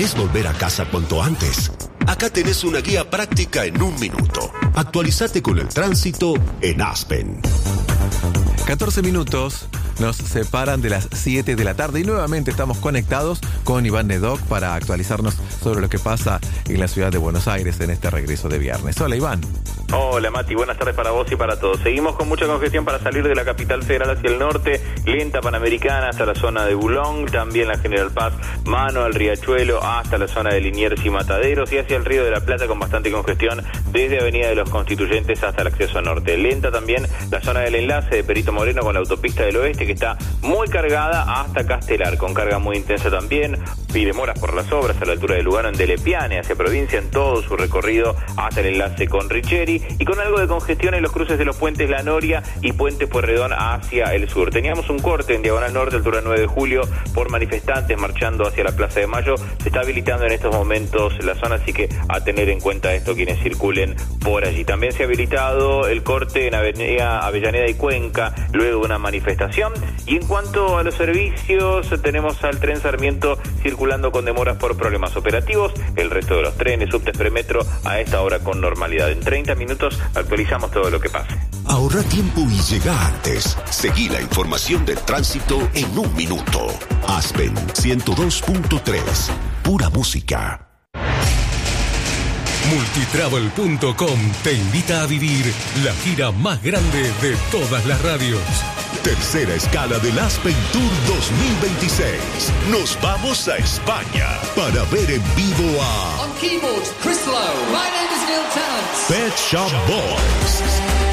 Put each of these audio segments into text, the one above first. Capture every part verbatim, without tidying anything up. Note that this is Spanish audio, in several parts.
¿Querés volver a casa cuanto antes? Acá tenés una guía práctica en un minuto. Actualizate con el tránsito en Aspen. catorce minutos nos separan de las siete de la tarde y nuevamente estamos conectados con Iván Nedoc para actualizarnos sobre lo que pasa en la ciudad de Buenos Aires en este regreso de viernes. Hola, Iván. Hola, Mati, buenas tardes para vos y para todos. Seguimos con mucha congestión para salir de la capital federal hacia el norte, lenta Panamericana hasta la zona de Boulogne, también la General Paz, mano al Riachuelo hasta la zona de Liniers y Mataderos y hacia el Río de la Plata con bastante congestión desde Avenida de los Constituyentes hasta el acceso norte. Lenta también la zona del enlace de Perito Moreno con la autopista del oeste que está muy cargada hasta Castelar, con carga muy intensa también, y demoras por las obras a la altura de Lugano en Delepiane hacia provincia en todo su recorrido hasta el enlace con Richeri y con algo de congestión en los cruces de los puentes La Noria y Puente Pueyrredón hacia el sur. Teníamos un corte en Diagonal Norte, altura nueve de julio, por manifestantes marchando hacia la Plaza de Mayo. Se está habilitando en estos momentos la zona, así que a tener en cuenta esto quienes circulen por allí. También se ha habilitado el corte en Avenida Avellaneda y Cuenca luego de una manifestación. Y en cuanto a los servicios, tenemos al tren Sarmiento circulando con demoras por problemas operativos. El resto de los trenes, subtes, premetro, a esta hora con normalidad. En treinta minutos actualizamos todo lo que pase. Ahorra tiempo y llega antes. Seguí la información del tránsito en un minuto. Aspen ciento dos punto tres. Pura música. Multitravel punto com te invita a vivir la gira más grande de todas las radios. Tercera escala del Aspen Tour dos mil veintiséis. Nos vamos a España para ver en vivo a... On keyboards, Chris Lowe. My name is Neil Tennant. Pet Shop Boys.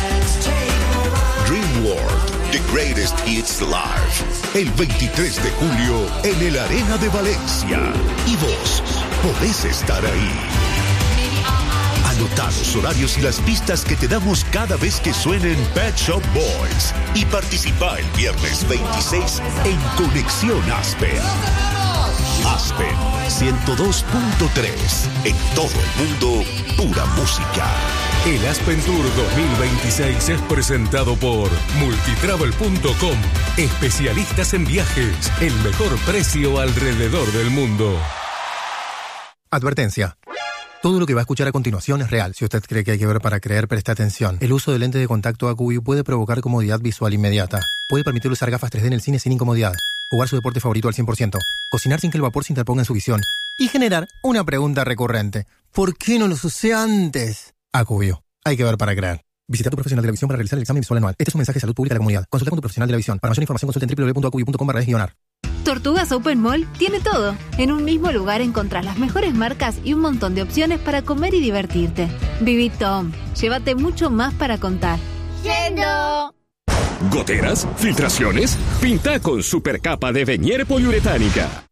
Dream World, The Greatest Hits Live. El veintitrés de julio en el Arena de Valencia. Y vos podés estar ahí. Anotá los horarios y las pistas que te damos cada vez que suenen Pet Shop Boys. Y participá el viernes veintiséis en Conexión Aspen. Aspen ciento dos punto tres. En todo el mundo, pura música. El Aspen Tour dos mil veintiséis es presentado por Multitravel punto com. Especialistas en viajes. El mejor precio alrededor del mundo. Advertencia. Todo lo que va a escuchar a continuación es real. Si usted cree que hay que ver para creer, preste atención. El uso de lente de contacto A Q V puede provocar comodidad visual inmediata. Puede permitir usar gafas tres D en el cine sin incomodidad. Jugar su deporte favorito al cien por ciento. Cocinar sin que el vapor se interponga en su visión. Y generar una pregunta recurrente. ¿Por qué no los usé antes? A Q V. Hay que ver para creer. Visita a tu profesional de la visión para realizar el examen visual anual. Este es un mensaje de salud pública de la comunidad. Consulta con tu profesional de la visión. Para mayor información consulta en doble u doble u doble u punto a q v punto com barra guionar. Tortugas Open Mall tiene todo. En un mismo lugar encontrás las mejores marcas y un montón de opciones para comer y divertirte. Viví Tom. Llévate mucho más para contar. ¡Yendo! ¿Goteras? ¿Filtraciones? Pinta con supercapa de Venier poliuretánica.